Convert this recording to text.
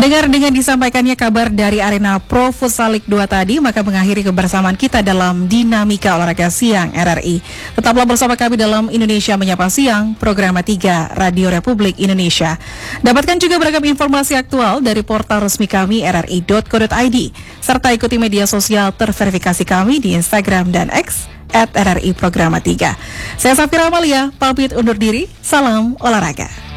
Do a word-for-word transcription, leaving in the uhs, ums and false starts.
Pendengar, dengan disampaikannya kabar dari arena Pro Futsal League dua tadi, maka mengakhiri kebersamaan kita dalam Dinamika Olahraga Siang R R I. Tetaplah bersama kami dalam Indonesia Menyapa Siang, program tiga Radio Republik Indonesia. Dapatkan juga beragam informasi aktual dari portal resmi kami r r i dot co dot i d, serta ikuti media sosial terverifikasi kami di Instagram dan X at R R I Programa tiga. Saya Safira Amalia, pamit undur diri, salam olahraga.